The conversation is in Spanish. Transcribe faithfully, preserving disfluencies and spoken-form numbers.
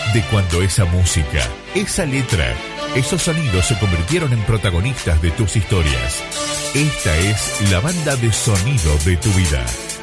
De cuando esa música, esa letra, esos sonidos se convirtieron en protagonistas de tus historias. Esta es la banda de sonido de tu vida.